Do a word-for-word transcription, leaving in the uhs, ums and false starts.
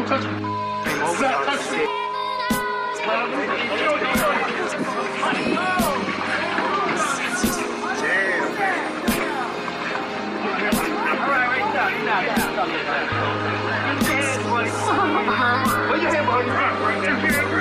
Don't touch me. Stop touching me. Put your hand behind your back, right there.